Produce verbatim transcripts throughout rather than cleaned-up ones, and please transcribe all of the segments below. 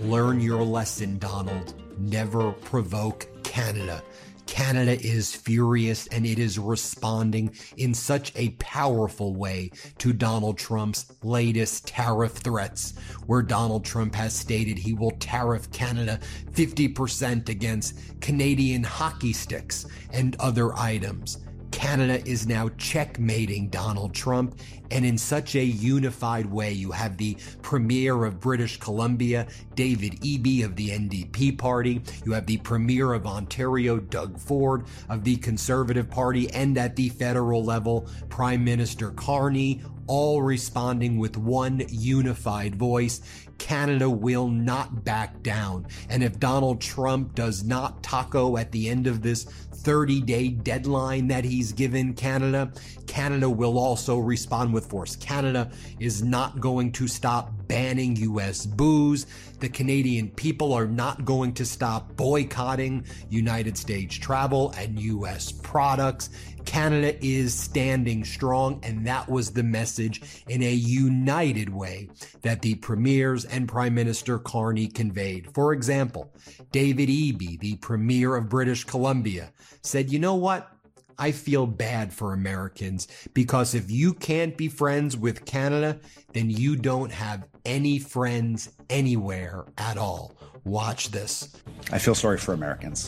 Learn your lesson, Donald. Never provoke Canada. Canada is furious, and it is responding in such a powerful way to Donald Trump's latest tariff threats, where Donald Trump has stated he will tariff Canada fifty percent against Canadian hockey sticks and other items. Canada is now checkmating Donald Trump, and in such a unified way. You have the Premier of British Columbia, David Eby of the N D P party. You have the Premier of Ontario, Doug Ford of the Conservative Party, and at the federal level, Prime Minister Carney, all responding with one unified voice. Canada will not back down. And if Donald Trump does not taco at the end of this thirty-day deadline that he's given Canada, Canada will also respond with force. Canada is not going to stop banning U S booze. The Canadian people are not going to stop boycotting United States travel and U S products. Canada is standing strong, and that was the message in a united way that the premiers and Prime Minister Carney conveyed. For example, David Eby, the Premier of British Columbia, said, you know what? I feel bad for Americans, because if you can't be friends with Canada, then you don't have any friends anywhere at all. Watch this. I feel sorry for Americans.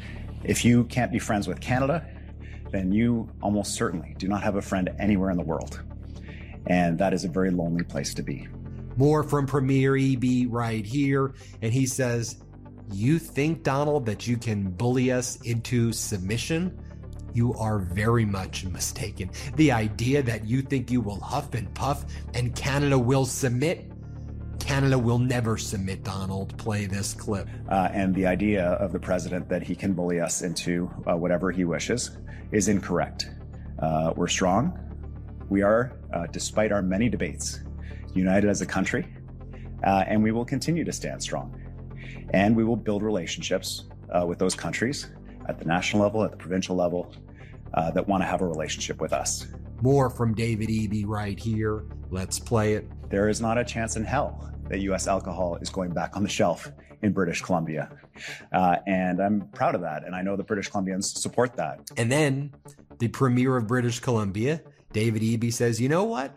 If you can't be friends with Canada, then you almost certainly do not have a friend anywhere in the world. And that is a very lonely place to be. More from Premier Eby right here. And he says, you think, Donald, that you can bully us into submission? You are very much mistaken. The idea that you think you will huff and puff and Canada will submit, Canada will never submit, Donald. Play this clip. Uh, and the idea of the president that he can bully us into uh, whatever he wishes is incorrect. Uh, we're strong. We are, uh, despite our many debates, united as a country, uh, and we will continue to stand strong. And we will build relationships uh, with those countries at the national level, at the provincial level, uh, that want to have a relationship with us. More from David Eby right here. Let's play it. There is not a chance in hell that U S alcohol is going back on the shelf in British Columbia. Uh, and I'm proud of that. And I know the British Columbians support that. And then the Premier of British Columbia, David Eby, says, you know what?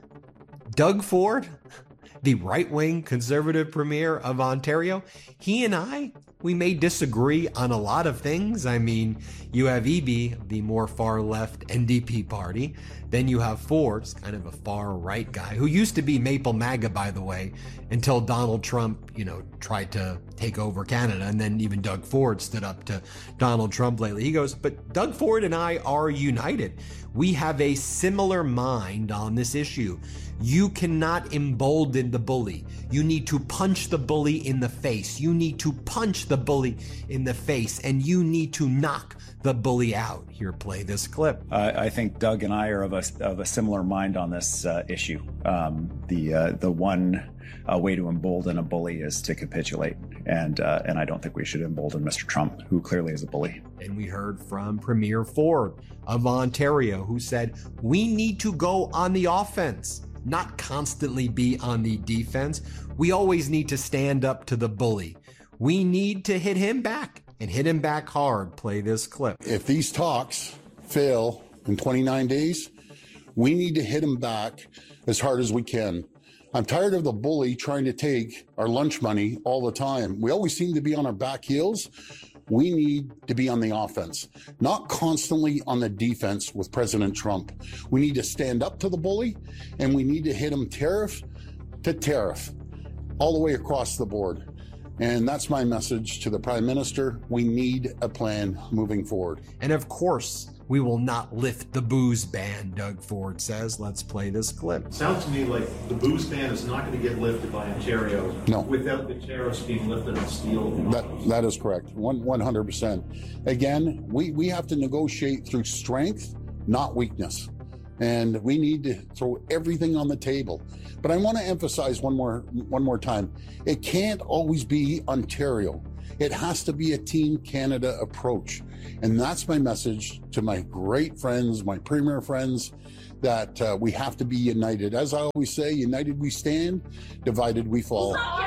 Doug Ford, the right-wing Conservative Premier of Ontario, he and I, we may disagree on a lot of things. I mean, you have Eby, the more far-left N D P party. Then you have Ford, kind of a far-right guy, who used to be Maple MAGA, by the way, until Donald Trump, you know, tried to take over Canada. And then even Doug Ford stood up to Donald Trump lately. He goes, but Doug Ford and I are united. We have a similar mind on this issue. You cannot embolden the bully. You need to punch the bully in the face. You need to punch the bully in the face, and you need to knock the bully out. Here, play this clip. Uh, I think Doug and I are of a, of a similar mind on this uh, issue. Um, the uh, the one uh, way to embolden a bully is to capitulate, and uh, and I don't think we should embolden Mister Trump, who clearly is a bully. And we heard from Premier Ford of Ontario, who said, we need to go on the offense, not constantly be on the defense. We always need to stand up to the bully. We need to hit him back, and hit him back hard. Play this clip. If these talks fail in twenty-nine days, we need to hit him back as hard as we can. I'm tired of the bully trying to take our lunch money all the time. We always seem to be on our back heels. We need to be on the offense, not constantly on the defense with President Trump. We need to stand up to the bully, and we need to hit him tariff to tariff all the way across the board. And that's my message to the Prime Minister. We need a plan moving forward. And of course, we will not lift the booze ban, Doug Ford says. Let's play this clip. Sounds to me like the booze ban is not going to get lifted by Ontario no. without the tariffs being lifted on steel. That, that is correct, one, one hundred percent. Again, we, we have to negotiate through strength, not weakness. And we need to throw everything on the table. But I want to emphasize one more one more time. It can't always be Ontario. It has to be a Team Canada approach. And that's my message to my great friends, my Premier friends, that uh, we have to be united. As I always say, united we stand, divided we fall.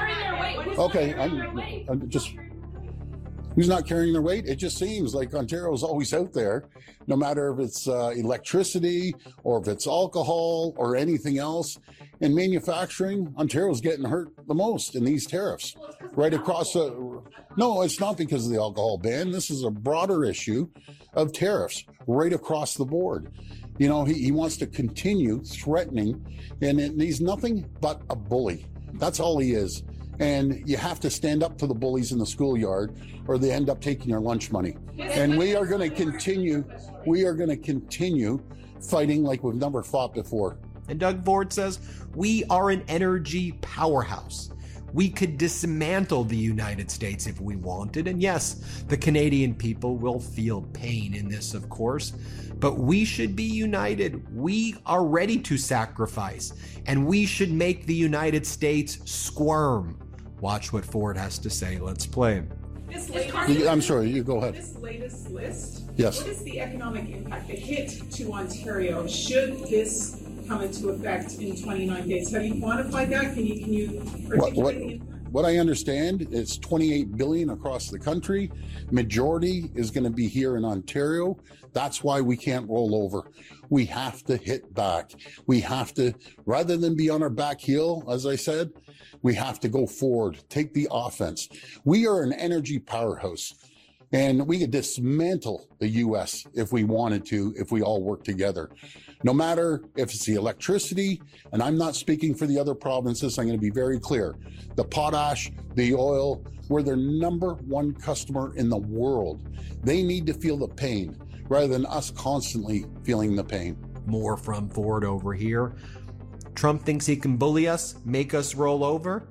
Okay, I'm, I'm just. Who's not carrying their weight? It just seems like Ontario's always out there, no matter if it's uh, electricity or if it's alcohol or anything else. In manufacturing, Ontario's getting hurt the most in these tariffs. Right across the... No, it's not because of the alcohol ban. This is a broader issue of tariffs right across the board. You know, he, he wants to continue threatening, and it, he's nothing but a bully. That's all he is. And you have to stand up to the bullies in the schoolyard or they end up taking your lunch money. And we are going to continue, we are going to continue fighting like we've never fought before. And Doug Ford says, we are an energy powerhouse. We could dismantle the United States if we wanted. And yes, the Canadian people will feel pain in this, of course, but we should be united. We are ready to sacrifice, and we should make the United States squirm. Watch what Ford has to say. Let's play. This latest, I'm sorry, you go ahead. This latest list, yes. What is the economic impact, the hit to Ontario, should this come into effect in twenty-nine days? Have you quantified that? Can you, can you what, what, the what I understand is twenty-eight billion across the country. Majority is going to be here in Ontario. That's why we can't roll over. We have to hit back. We have to, rather than be on our back heel, as I said, we have to go forward, take the offense. We are an energy powerhouse, and we could dismantle the U S if we wanted to, if we all work together. No matter if it's the electricity, and I'm not speaking for the other provinces, I'm going to be very clear. The potash, the oil, we're their number one customer in the world. They need to feel the pain rather than us constantly feeling the pain. More from Ford over here. Trump thinks he can bully us, make us roll over.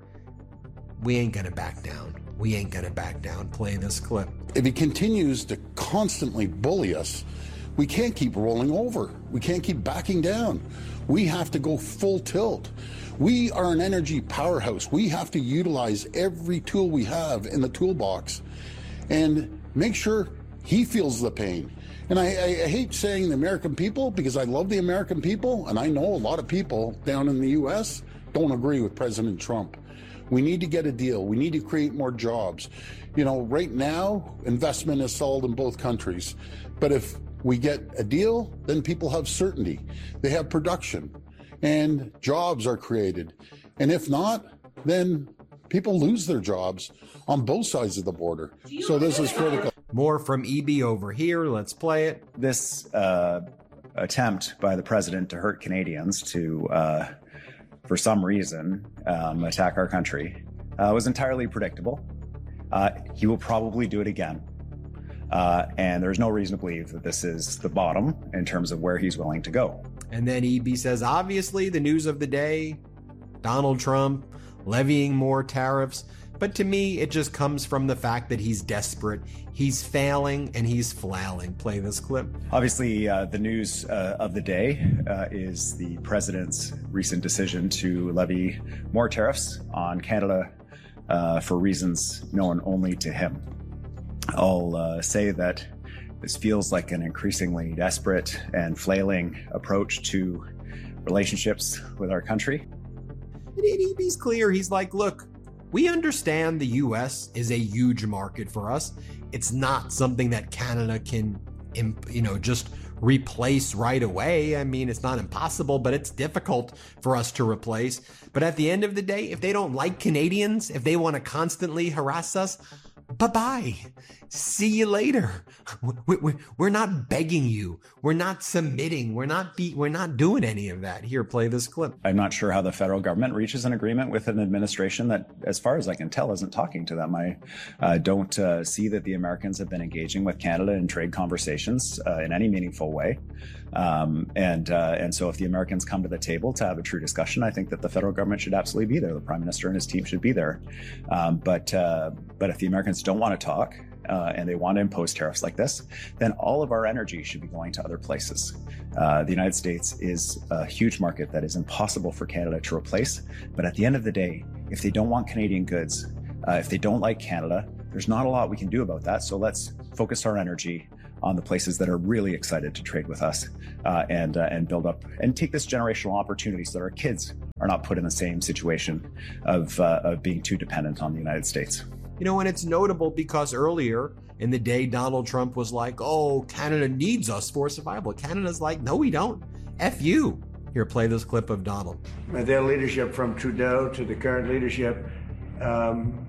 We ain't gonna back down. We ain't gonna back down. Play this clip. If he continues to constantly bully us, we can't keep rolling over. We can't keep backing down. We have to go full tilt. We are an energy powerhouse. We have to utilize every tool we have in the toolbox and make sure he feels the pain. And I, I, I hate saying the American people because I love the American people, and I know a lot of people down in the U S don't agree with President Trump. We need to get a deal. We need to create more jobs. You know, right now, investment is stalled in both countries. But if we get a deal, then people have certainty. They have production, and jobs are created. And if not, then people lose their jobs on both sides of the border. So this is critical. More from E B over here. Let's play it. This uh, attempt by the president to hurt Canadians to, uh, for some reason, um, attack our country uh, was entirely predictable. Uh, he will probably do it again. Uh, and there's no reason to believe that this is the bottom in terms of where he's willing to go. And then E B says, obviously, the news of the day, Donald Trump levying more tariffs. But to me, it just comes from the fact that he's desperate, he's failing, and he's flailing. Play this clip. Obviously, uh, the news uh, of the day uh, is the president's recent decision to levy more tariffs on Canada uh, for reasons known only to him. I'll uh, say that this feels like an increasingly desperate and flailing approach to relationships with our country. And E B's clear. He's like, look, we understand the U S is a huge market for us. It's not something that Canada can, you know, just replace right away. I mean, it's not impossible, but it's difficult for us to replace. But at the end of the day, if they don't like Canadians, if they want to constantly harass us, bye-bye. See you later. We're not begging you. We're not submitting. We're not be, we're not doing any of that. Here, play this clip. I'm not sure how the federal government reaches an agreement with an administration that, as far as I can tell, isn't talking to them. I uh, don't uh, see that the Americans have been engaging with Canada in trade conversations uh, in any meaningful way. Um, and uh, and so if the Americans come to the table to have a true discussion, I think that the federal government should absolutely be there. The Prime Minister and his team should be there. Um, but uh, but if the Americans don't want to talk uh, and they want to impose tariffs like this, then all of our energy should be going to other places. Uh, the United States is a huge market that is impossible for Canada to replace. But at the end of the day, if they don't want Canadian goods, uh, if they don't like Canada, there's not a lot we can do about that. So let's focus our energy on the places that are really excited to trade with us uh, and uh, and build up and take this generational opportunity so that our kids are not put in the same situation of, uh, of being too dependent on the United States. You know, and it's notable because earlier in the day, Donald Trump was like, oh, Canada needs us for survival. Canada's like, no, we don't. F you. Here, play this clip of Donald. Their leadership, from Trudeau to the current leadership, um,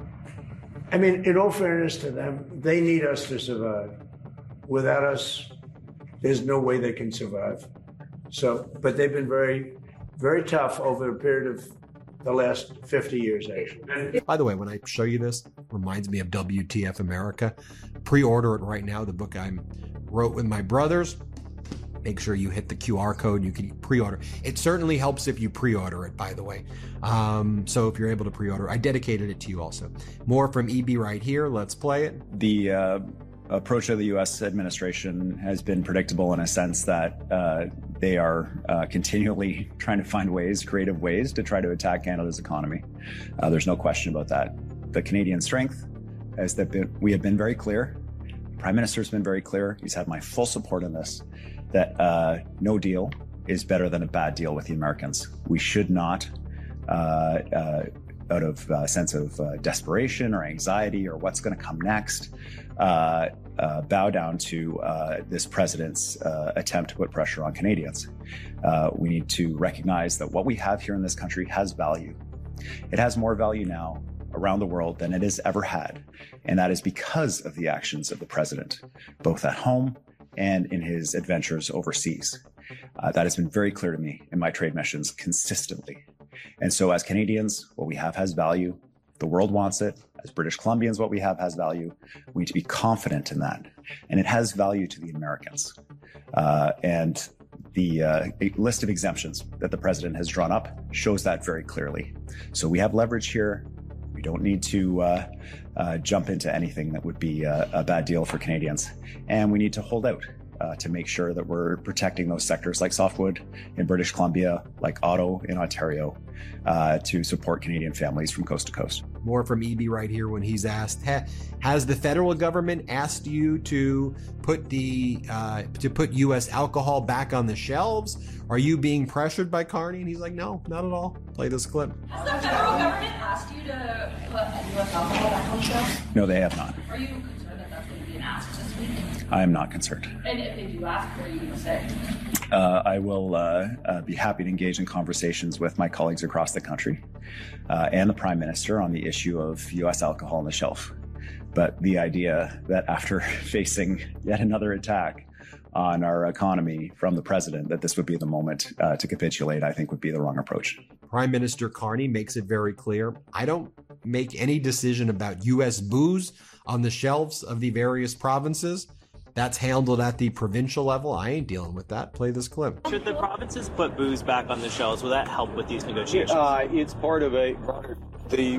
I mean, in all fairness to them, they need us to survive. Without us, there's no way they can survive. So, but they've been very, very tough over a period of the last fifty years, actually. By the way, when I show you this, reminds me of W T F America. Pre-order it right now, the book I wrote with my brothers. Make sure you hit the Q R code. You can pre-order. It certainly helps if you pre-order it, by the way. Um, so if you're able to pre-order, I dedicated it to you also. More from E B right here. Let's play it. The uh, approach of the U S administration has been predictable in a sense that uh, they are uh, continually trying to find ways, creative ways, to try to attack Canada's economy. Uh, there's no question about that. The Canadian strength is that we have been very clear. The Prime Minister's been very clear. He's had my full support in this, that uh, no deal is better than a bad deal with the Americans. We should not, uh, uh, out of a sense of uh, desperation or anxiety or what's going to come next, uh, uh, bow down to uh, this president's uh, attempt to put pressure on Canadians. Uh, we need to recognize that what we have here in this country has value. It has more value now around the world than it has ever had. And that is because of the actions of the president, both at home and in his adventures overseas. Uh, that has been very clear to me in my trade missions consistently. And so as Canadians, what we have has value. The world wants it. As British Columbians, what we have has value. We need to be confident in that. And it has value to the Americans. Uh, and the uh, list of exemptions that the president has drawn up shows that very clearly. So we have leverage here. We don't need to uh, uh, jump into anything that would be a, a bad deal for Canadians. And we need to hold out uh, to make sure that we're protecting those sectors like softwood in British Columbia, like auto in Ontario, uh, to support Canadian families from coast to coast. More from E B right here when he's asked, ha- has the federal government asked you to put the uh, to put U S alcohol back on the shelves? Are you being pressured by Carney? And he's like, no, not at all. Play this clip. Has the federal government asked you to put U S alcohol back on the shelves? No, they have not. Are you concerned that that's going to be an ask this week? I am not concerned. And if they do ask, what are you going to say? Uh, I will uh, uh, be happy to engage in conversations with my colleagues across the country uh, and the Prime Minister on the issue of U S alcohol on the shelf. But the idea that after facing yet another attack on our economy from the president, that this would be the moment uh, to capitulate, I think would be the wrong approach. Prime Minister Carney makes it very clear. I don't make any decision about U S booze on the shelves of the various provinces. That's handled at the provincial level. I ain't dealing with that. Play this clip. Should the provinces put booze back on the shelves? Will that help with these negotiations? Uh, it's part of a the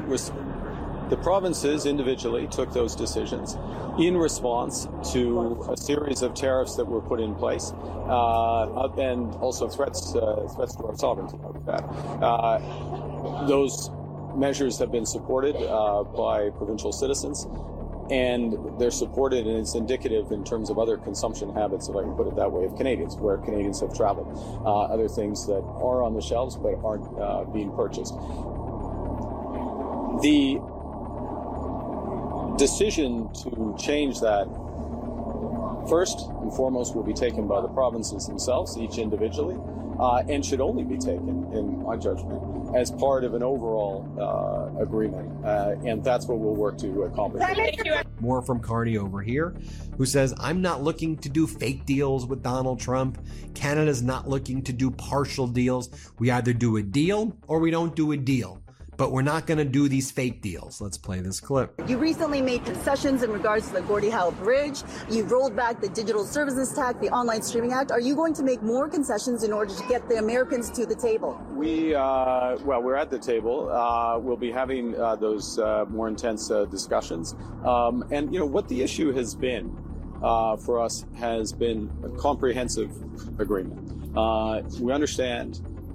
the provinces individually took those decisions in response to a series of tariffs that were put in place, uh, and also threats uh, threats to our sovereignty. Uh, those measures have been supported uh, by provincial citizens. And they're supported, and it's indicative in terms of other consumption habits, if I can put it that way, of Canadians, where Canadians have traveled. Uh, other things that are on the shelves but aren't uh, being purchased. The decision to change that, first and foremost, will be taken by the provinces themselves, each individually, uh, and should only be taken, in my judgment, as part of an overall uh, agreement. Uh, and that's what we'll work to accomplish. More from Carney over here, who says, I'm not looking to do fake deals with Donald Trump. Canada's not looking to do partial deals. We either do a deal or we don't do a deal. But we're not going to do these fake deals. Let's play this clip. You recently made concessions in regards to the Gordie Howe Bridge. You've rolled back the Digital Services Tax, the Online Streaming Act. Are you going to make more concessions in order to get the Americans to the table? We, uh, well, we're at the table. Uh, we'll be having uh, those uh, more intense uh, discussions. Um, and, you know, what the issue has been uh, for us has been a comprehensive agreement. Uh, we understand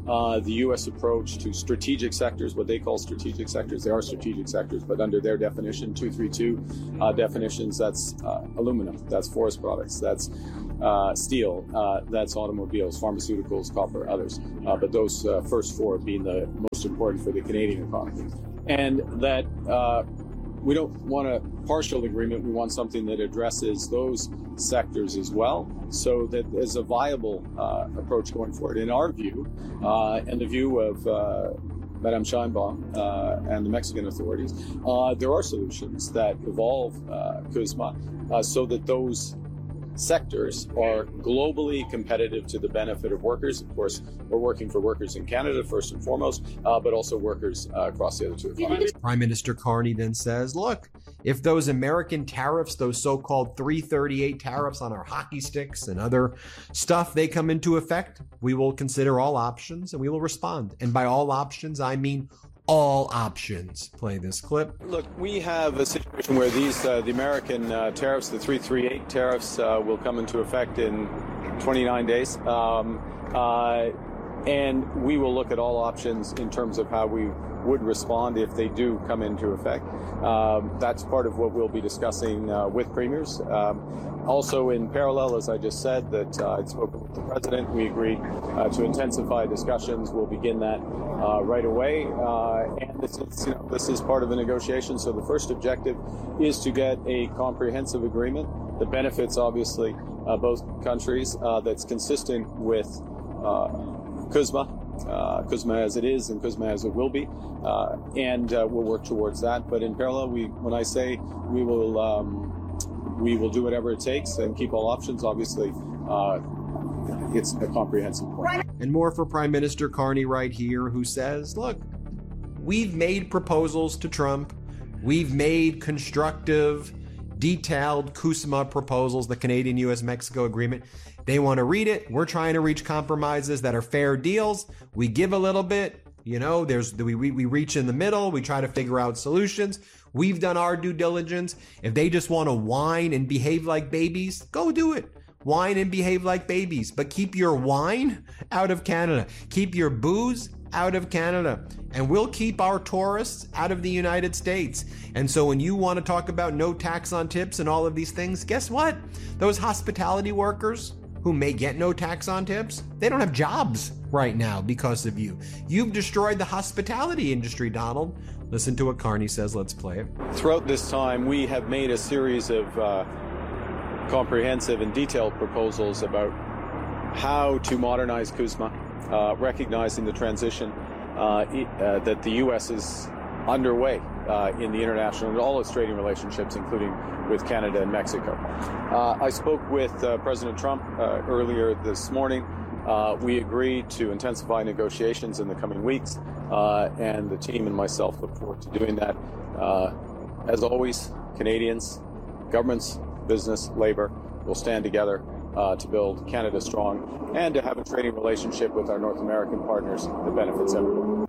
uh, the U S approach to strategic sectors, what they call strategic sectors. They are strategic sectors, but under their definition, two thirty-two uh, definitions, that's uh, aluminum, that's forest products, that's uh, steel, uh, that's automobiles, pharmaceuticals, copper, others. Uh, but those uh, first four being the most important for the Canadian economy. And that uh, we don't want a partial agreement. We want something that addresses those sectors as well, so that there's a viable uh, approach going forward. In our view, uh, and the view of uh, Madame Sheinbaum uh, and the Mexican authorities, uh, there are solutions that evolve uh, CUSMA uh, so that those sectors are globally competitive to the benefit of workers. Of course, we're working for workers in Canada first and foremost, uh, but also workers uh, across the other two economies. Prime Minister Carney then says, look, if those American tariffs, those so-called three thirty-eight tariffs on our hockey sticks and other stuff, they come into effect, we will consider all options and we will respond. And by all options, I mean all options. Play this clip. Look, we have a situation where these, uh, the American uh, tariffs, the three thirty-eight tariffs, uh, will come into effect in twenty-nine days. Um, uh, and we will look at all options in terms of how we would respond if they do come into effect. Um, that's part of what we'll be discussing uh, with premiers. Um, also, in parallel, as I just said, that uh, I'd spoken with the president. We agreed uh, to intensify discussions. We'll begin that uh, right away. Uh, and this is, you know, this is part of the negotiation. So the first objective is to get a comprehensive agreement that benefits, obviously, uh, both countries, uh, that's consistent with uh, CUSMA. Uh, CUSMA as it is and CUSMA as it will be, uh, and uh, we'll work towards that. But in parallel, we, when I say we will, um, we will do whatever it takes and keep all options. Obviously, uh, it's a comprehensive plan. And more for Prime Minister Carney right here, who says, "Look, we've made proposals to Trump. We've made constructive, detailed CUSMA proposals, the Canadian-U S Mexico agreement. They want to read it. We're trying to reach compromises that are fair deals. We give a little bit. You know, there's we, we, we reach in the middle. We try to figure out solutions. We've done our due diligence. If they just want to whine and behave like babies, go do it. Whine and behave like babies. But keep your wine out of Canada. Keep your booze out of Canada. And we'll keep our tourists out of the United States. And so when you want to talk about no tax on tips and all of these things, guess what? Those hospitality workers who may get no tax on tips, they don't have jobs right now because of you. You've destroyed the hospitality industry, Donald. Listen to what Carney says. Let's play it. Throughout this time, we have made a series of uh, comprehensive and detailed proposals about how to modernize CUSMA, uh, recognizing the transition uh, uh, that the U S is underway uh, in the international and all its trading relationships, including with Canada and Mexico. Uh, I spoke with uh, President Trump uh, earlier this morning. Uh, we agreed to intensify negotiations in the coming weeks, uh, and the team and myself look forward to doing that. Uh, as always, Canadians, governments, business, labor will stand together uh, to build Canada strong and to have a trading relationship with our North American partners that benefits everyone.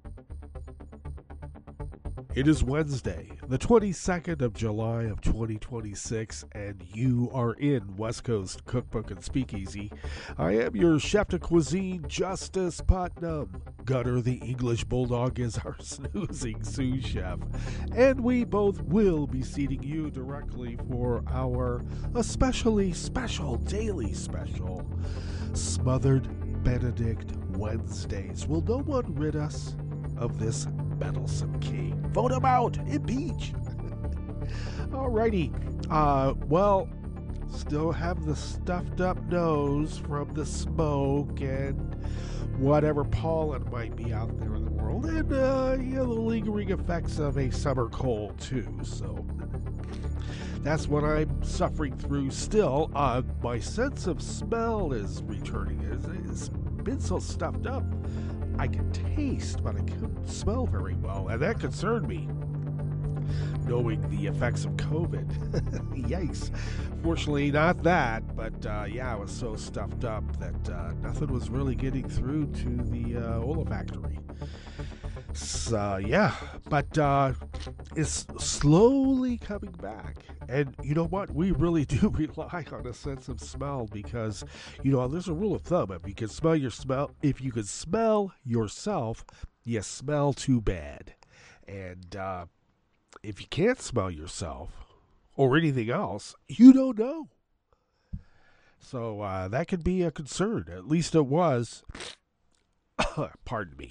It is Wednesday, the twenty-second of July of twenty twenty-six, and you are in West Coast Cookbook and Speakeasy. I am your chef de cuisine, Justice Putnam. Gunner the English Bulldog is our snoozing sous chef, and we both will be seating you directly for our especially special daily special, Smothered Benedict Wednesdays. Will no one rid us of this meddlesome king? Vote him out! Impeach! Alrighty. Uh, well, still have the stuffed up nose from the smoke and whatever pollen might be out there in the world, and uh, yeah, the lingering effects of a summer cold too. So that's what I'm suffering through still. Uh, my sense of smell is returning. It's, it's been so stuffed up. I can taste, but I couldn't smell very well, and that concerned me, knowing the effects of COVID. Yikes. Fortunately, not that, but uh, yeah, I was so stuffed up that uh, nothing was really getting through to the uh, olfactory. So, yeah, but uh, is slowly coming back. And you know what? We really do rely on a sense of smell because, you know, there's a rule of thumb. If you can smell your smell, if you can smell yourself, you smell too bad. And uh, if you can't smell yourself or anything else, you don't know. So uh, that could be a concern. At least it was. Pardon me.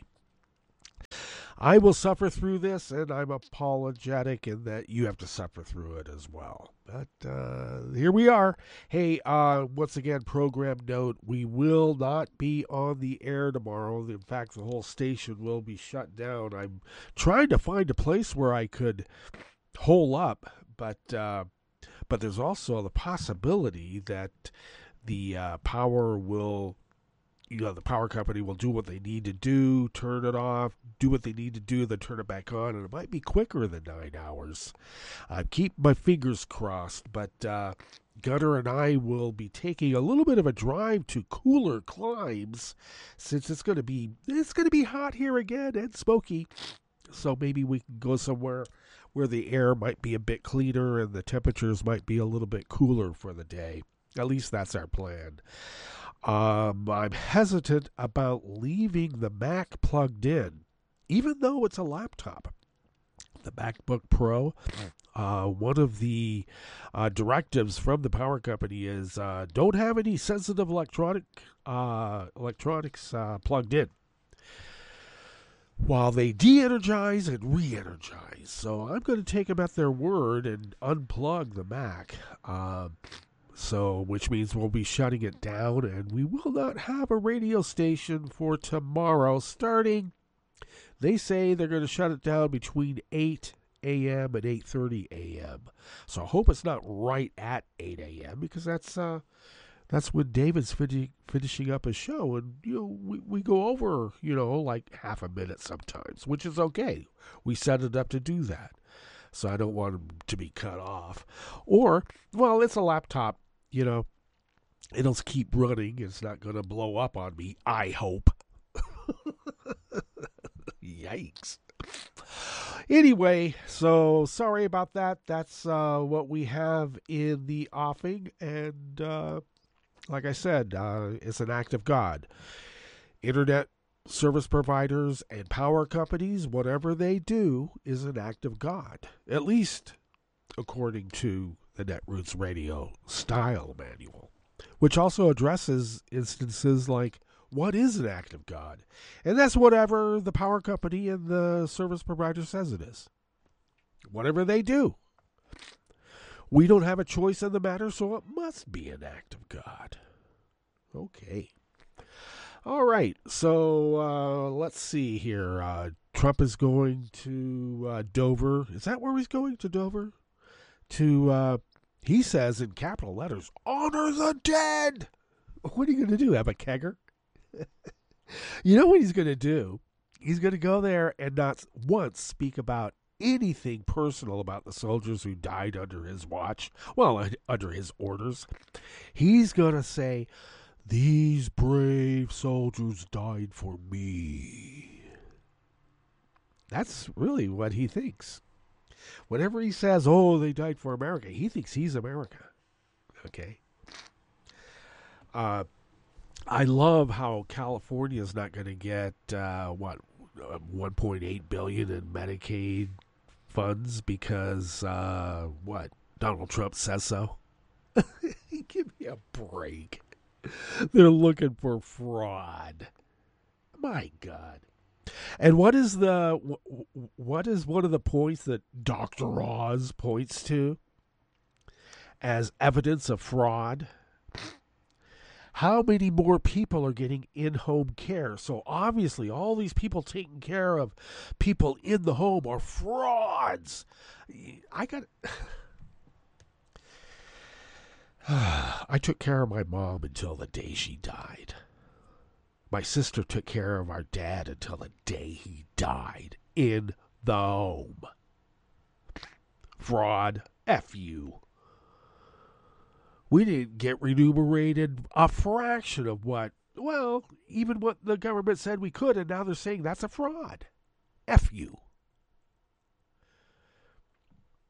I will suffer through this, and I'm apologetic in that you have to suffer through it as well. But uh, here we are. Hey, uh, once again, program note, we will not be on the air tomorrow. In fact, the whole station will be shut down. I'm trying to find a place where I could hole up, but uh, but there's also the possibility that the uh, power will... You know, the power company will do what they need to do, turn it off, do what they need to do, then turn it back on, and it might be quicker than nine hours. I keep my fingers crossed, but uh, Gunner and I will be taking a little bit of a drive to cooler climes, since it's going to be it's going to be hot here again and smoky. So maybe we can go somewhere where the air might be a bit cleaner and the temperatures might be a little bit cooler for the day. At least that's our plan. Um, I'm hesitant about leaving the Mac plugged in, even though it's a laptop. The MacBook Pro, uh, one of the uh, directives from the power company is uh, don't have any sensitive electronic uh, electronics uh, plugged in while they de-energize and re-energize. So I'm going to take them at their word and unplug the Mac. Uh, So, which means we'll be shutting it down, and we will not have a radio station for tomorrow. Starting, they say they're going to shut it down between eight a.m. and eight thirty a.m. So I hope it's not right at eight a.m. because that's uh, that's when David's fin- finishing up his show, and you know we, we go over you know like half a minute sometimes, which is okay. We set it up to do that, so I don't want him to be cut off. Or, well, it's a laptop. You know, it'll keep running. It's not going to blow up on me, I hope. Yikes. Anyway, so sorry about that. That's uh, what we have in the offing. And uh, like I said, uh, it's an act of God. Internet service providers and power companies, whatever they do, is an act of God. At least according to the Netroots Radio Style Manual, which also addresses instances like what is an act of God? And that's whatever the power company and the service provider says it is. Whatever they do. We don't have a choice in the matter, so it must be an act of God. Okay. All right, so uh, let's see here. Uh, Trump is going to uh, Dover. Is that where he's going, to Dover? To, uh, he says in capital letters, honor the dead. What are you going to do, have a kegger? You know what he's going to do? He's going to go there and not once speak about anything personal about the soldiers who died under his watch, well, under his orders. He's going to say, these brave soldiers died for me. That's really what he thinks. Whenever he says, oh, they died for America, he thinks he's America. Okay? Uh, I love how California is not going to get, uh, what, one point eight billion dollars in Medicaid funds because, uh, what, Donald Trump says so? Give me a break. They're looking for fraud. My God. And what is the what is one of the points that Doctor Oz points to as evidence of fraud? How many more people are getting in-home care? So obviously all these people taking care of people in the home are frauds. I got I took care of my mom until the day she died. My sister took care of our dad until the day he died in the home. Fraud. F you. We didn't get remunerated a fraction of what, well, even what the government said we could, and now they're saying that's a fraud. F you.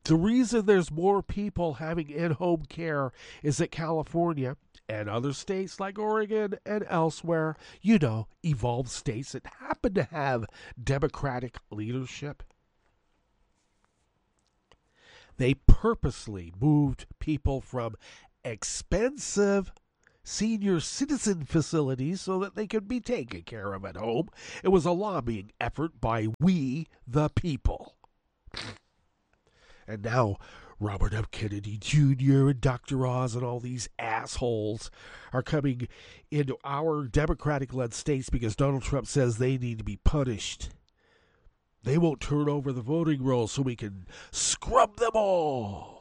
The reason there's more people having in-home care is that California and other states like Oregon and elsewhere, you know, evolved states that happen to have Democratic leadership, they purposely moved people from expensive senior citizen facilities so that they could be taken care of at home. It was a lobbying effort by we, the people. And now Robert F. Kennedy Junior and Doctor Oz and all these assholes are coming into our Democratic-led states because Donald Trump says they need to be punished. They won't turn over the voting rolls so we can scrub them all.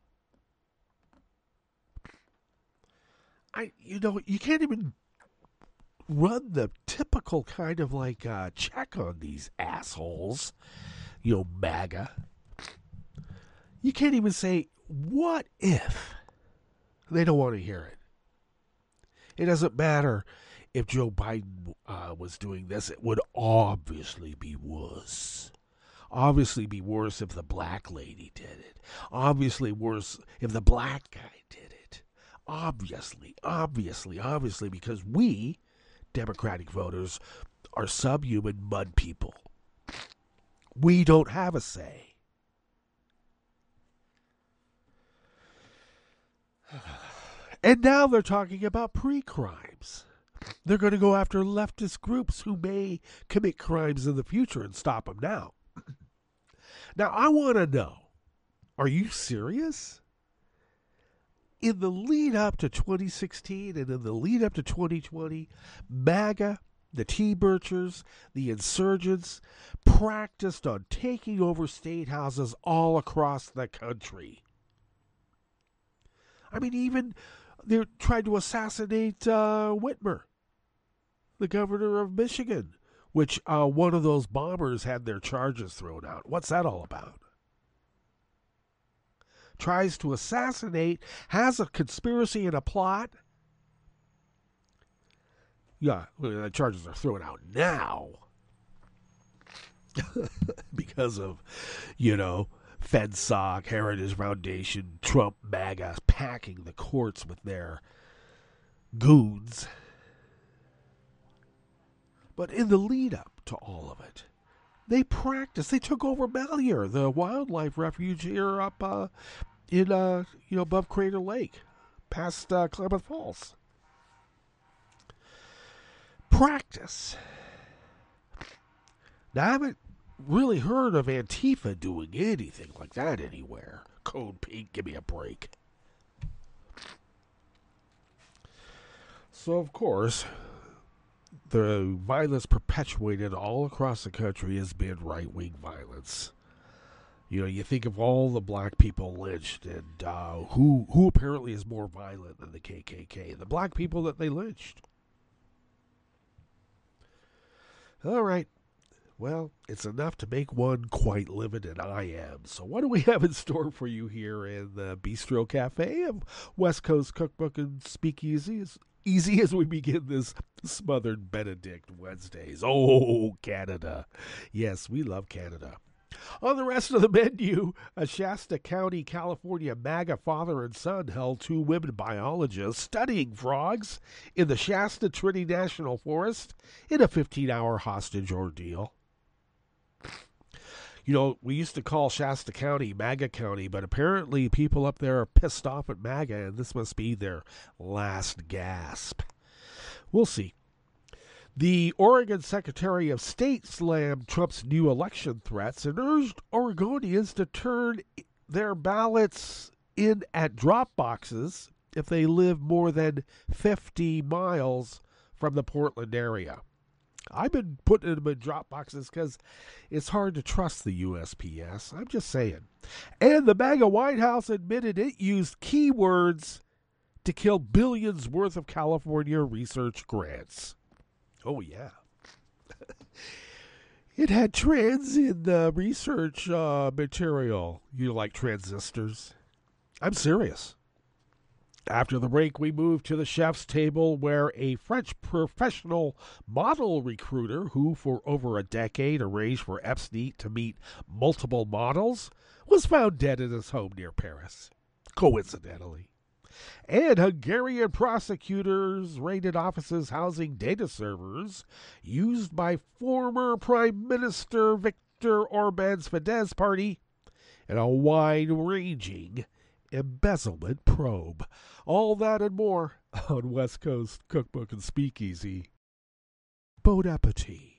I, you know, you can't even run the typical kind of like uh, check on these assholes, you know, MAGA. You can't even say, what if? They don't want to hear it. It doesn't matter if Joe Biden uh, was doing this. It would obviously be worse. Obviously be worse if the black lady did it. Obviously worse if the black guy did it. Obviously, obviously, obviously, because we, Democratic voters, are subhuman mud people. We don't have a say. And now they're talking about pre-crimes. They're going to go after leftist groups who may commit crimes in the future and stop them now. Now, I want to know, are you serious? In the lead up to twenty sixteen and in the lead up to twenty twenty, MAGA, the T-Birchers, the insurgents, practiced on taking over state houses all across the country. I mean, even they tried to assassinate uh, Whitmer, the governor of Michigan, which uh, one of those bombers had their charges thrown out. What's that all about? Tries to assassinate, has a conspiracy and a plot. Yeah, well, the charges are thrown out now because of, you know, FedSoc, Heritage Foundation, Trump, MAGA, packing the courts with their goons. But in the lead up to all of it, they practiced. They took over Malheur, the wildlife refuge here up uh, in, uh, you know, above Crater Lake, past uh, Klamath Falls. Practice. Now, I haven't really heard of Antifa doing anything like that anywhere. Code Pink, give me a break. So, of course, the violence perpetuated all across the country has been right-wing violence. You know, you think of all the black people lynched, and uh, who who apparently is more violent than the K K K? The black people that they lynched. All right. Well, it's enough to make one quite livid, and I am. So what do we have in store for you here in the Bistro Cafe of West Coast Cookbook and Speakeasy? As easy as we begin this smothered Benedict Wednesdays. Oh, Canada. Yes, we love Canada. On the rest of the menu, a Shasta County, California MAGA father and son held two women biologists studying frogs in the Shasta Trinity National Forest in a fifteen-hour hostage ordeal. You know, we used to call Shasta County MAGA County, but apparently people up there are pissed off at MAGA, and this must be their last gasp. We'll see. The Oregon Secretary of State slammed Trump's new election threats and urged Oregonians to turn their ballots in at drop boxes if they live more than fifty miles from the Portland area. I've been putting them in drop boxes because it's hard to trust the U S P S. I'm just saying. And the MAGA White House admitted it used keywords to kill billions worth of California research grants. Oh, yeah. It had trans in the research uh, material. You know, like transistors. I'm serious. After the break, we move to the chef's table, where a French professional model recruiter who for over a decade arranged for Epstein to meet multiple models was found dead in his home near Paris, coincidentally. And Hungarian prosecutors raided offices housing data servers used by former Prime Minister Viktor Orban's Fidesz party in a wide-ranging embezzlement probe. All that and more on West Coast Cookbook and Speakeasy. Bon appetit.